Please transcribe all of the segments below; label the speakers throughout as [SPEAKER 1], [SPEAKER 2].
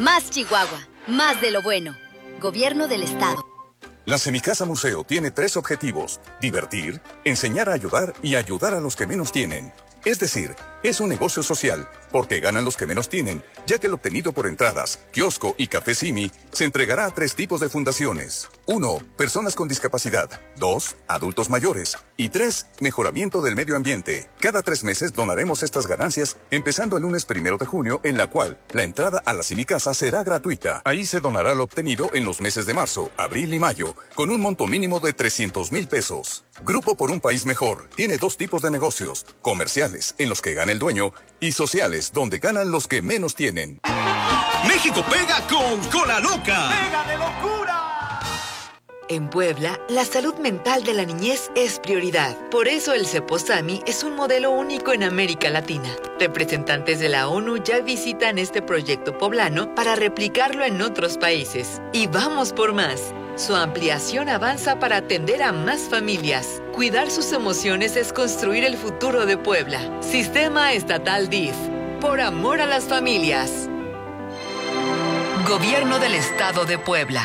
[SPEAKER 1] Más Chihuahua, más de lo bueno. Gobierno del Estado.
[SPEAKER 2] La Semicasa Museo tiene 3 objetivos: divertir, enseñar a ayudar y ayudar a los que menos tienen. Es decir, es un negocio social, porque ganan los que menos tienen, ya que el obtenido por entradas, kiosco y café Simi se entregará a 3 tipos de fundaciones. 1. Personas con discapacidad. 2. Adultos mayores. Y 3. Mejoramiento del medio ambiente. Cada 3 meses donaremos estas ganancias, empezando el lunes 1 de junio, en la cual la entrada a la Semicasa será gratuita. Ahí se donará lo obtenido en los meses de marzo, abril y mayo, con un monto mínimo de 300,000 pesos. Grupo por un País Mejor tiene 2 tipos de negocios: comerciales, en los que gana el dueño, y sociales, donde ganan los que menos tienen.
[SPEAKER 3] México pega con Cola Loca.
[SPEAKER 4] ¡Pega de locura!
[SPEAKER 5] En Puebla, la salud mental de la niñez es prioridad. Por eso el Ceposami es un modelo único en América Latina. Representantes de la ONU ya visitan este proyecto poblano para replicarlo en otros países. Y vamos por más. Su ampliación avanza para atender a más familias. Cuidar sus emociones es construir el futuro de Puebla. Sistema Estatal DIF. Por amor a las familias. Gobierno del Estado de Puebla.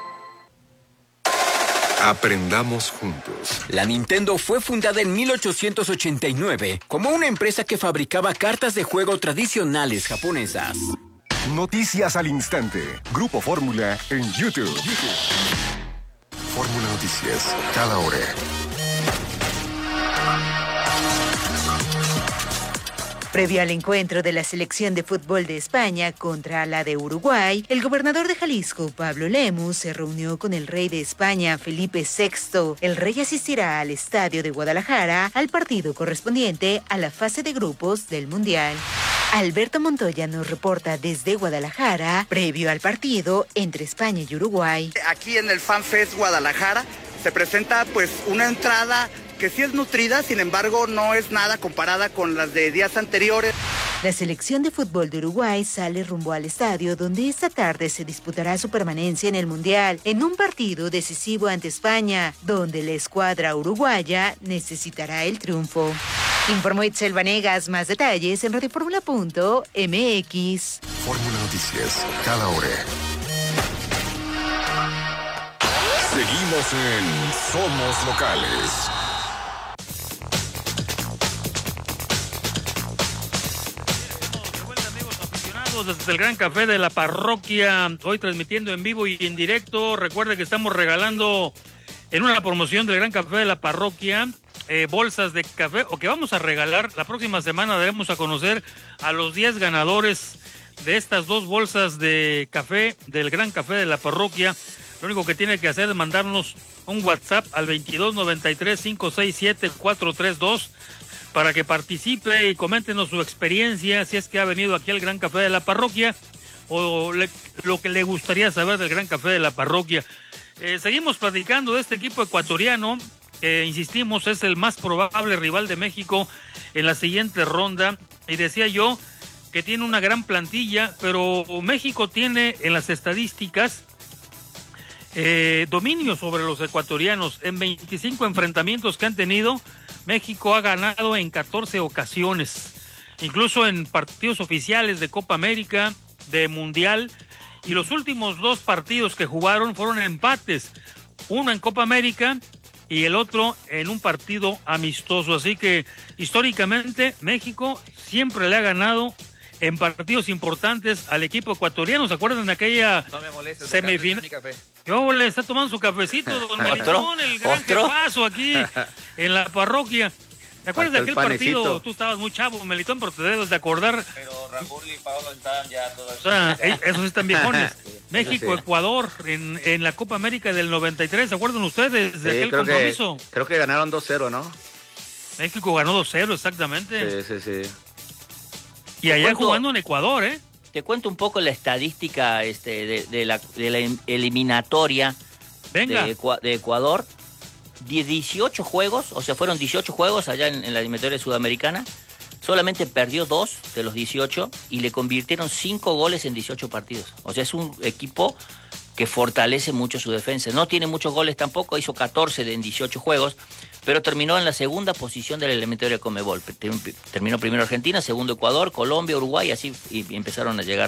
[SPEAKER 6] Aprendamos juntos.
[SPEAKER 7] La Nintendo fue fundada en 1889 como una empresa que fabricaba cartas de juego tradicionales japonesas.
[SPEAKER 6] Noticias al instante. Grupo Fórmula en YouTube. Fórmula Noticias, cada hora.
[SPEAKER 8] Previo al encuentro de la selección de fútbol de España contra la de Uruguay, el gobernador de Jalisco, Pablo Lemus, se reunió con el rey de España, Felipe VI. El rey asistirá al estadio de Guadalajara al partido correspondiente a la fase de grupos del Mundial. Alberto Montoya nos reporta desde Guadalajara, previo al partido entre España y Uruguay.
[SPEAKER 9] Aquí en el FanFest Guadalajara se presenta pues una entrada que sí es nutrida, sin embargo no es nada comparada con las de días anteriores.
[SPEAKER 8] La selección de fútbol de Uruguay sale rumbo al estadio donde esta tarde se disputará su permanencia en el Mundial, en un partido decisivo ante España, donde la escuadra uruguaya necesitará el triunfo. Informó Itzel Vanegas. Más detalles en radioformula.mx.
[SPEAKER 6] Fórmula Noticias, cada hora. Seguimos en Somos Locales.
[SPEAKER 10] Desde el Gran Café de la Parroquia, hoy transmitiendo en vivo y en directo. Recuerde que estamos regalando en una promoción del Gran Café de la Parroquia bolsas de café, o que vamos a regalar. La próxima semana daremos a conocer a los 10 ganadores de estas 2 bolsas de café del Gran Café de la Parroquia. Lo único que tiene que hacer es mandarnos un WhatsApp al 2293-567-432 para que participe y coméntenos su experiencia, si es que ha venido aquí al Gran Café de la Parroquia, o lo que le gustaría saber del Gran Café de la Parroquia. Seguimos platicando de este equipo ecuatoriano, que insistimos es el más probable rival de México en la siguiente ronda, y decía yo que tiene una gran plantilla, pero México tiene en las estadísticas dominio sobre los ecuatorianos. En 25 enfrentamientos que han tenido, México ha ganado en 14 ocasiones, incluso en partidos oficiales de Copa América, de Mundial, y los últimos 2 partidos que jugaron fueron empates, uno en Copa América y el otro en un partido amistoso. Así que históricamente México siempre le ha ganado en partidos importantes al equipo ecuatoriano. ¿Se acuerdan de aquella semifinal? Yo le está tomando su cafecito, don Melitón, el gran jefazo aquí en la parroquia. ¿Te acuerdas de aquel partido? Tú estabas muy chavo, Melitón, pero te debes de acordar.
[SPEAKER 11] Pero Raúl y Paolo estaban ya todos.
[SPEAKER 10] O sea, esos están viejones. México-Ecuador en la Copa América del 93. ¿Se acuerdan ustedes de aquel compromiso?
[SPEAKER 11] Creo que ganaron 2-0, ¿no?
[SPEAKER 10] México ganó 2-0, exactamente.
[SPEAKER 11] Sí.
[SPEAKER 10] Y allá jugando en Ecuador, ¿eh?
[SPEAKER 12] Te cuento un poco la estadística de la eliminatoria de Ecuador. 18 juegos, o sea, fueron 18 juegos allá en la eliminatoria sudamericana. Solamente perdió 2 de los 18 y le convirtieron 5 goles en 18 partidos. O sea, es un equipo que fortalece mucho su defensa. No tiene muchos goles tampoco, hizo 14 en 18 juegos, pero terminó en la segunda posición de la eliminatoria Conmebol. Terminó primero Argentina, segundo Ecuador, Colombia, Uruguay, así y empezaron a llegar